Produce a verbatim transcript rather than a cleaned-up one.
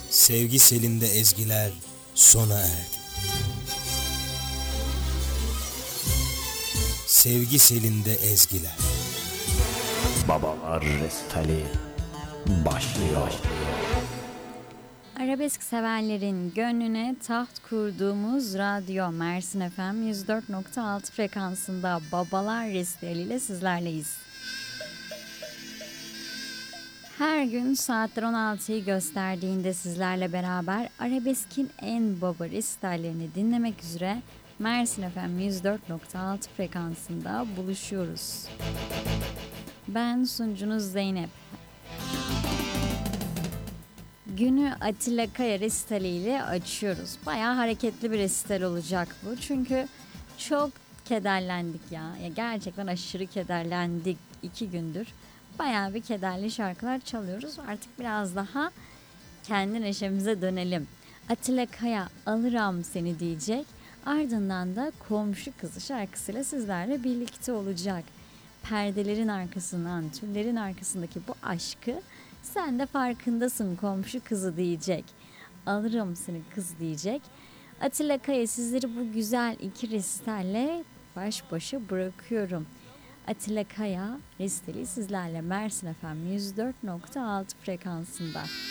Sevgi selinde ezgiler sona erdi. Sevgi selinde ezgiler. Babalar Restali başlıyor. Arabesk severlerin gönlüne taht kurduğumuz radyo Mersin F M yüz dört nokta altı frekansında Babalar Restali ile sizlerleyiz. Her gün saatler on altıyı gösterdiğinde sizlerle beraber arabeskin en baba restallerini dinlemek üzere Mersin F M yüz dört nokta altı frekansında buluşuyoruz. Ben sunucunuz Zeynep. Günü Atilla Kaya resitali ile açıyoruz. Bayağı hareketli bir resital olacak bu. Çünkü çok kederlendik ya. Ya gerçekten aşırı kederlendik iki gündür. Bayağı bir kederli şarkılar çalıyoruz. Artık biraz daha kendi neşemize dönelim. Atilla Kaya alırım seni diyecek. Ardından da Komşu Kızı şarkısıyla sizlerle birlikte olacak. Perdelerin arkasından, tüllerin arkasındaki bu aşkı sen de farkındasın komşu kızı diyecek. Alırım seni kız diyecek. Atilla Kaya sizleri bu güzel iki resitalle baş başa bırakıyorum. Atilla Kaya resitali sizlerle Mersin F M yüz dört nokta altı frekansında.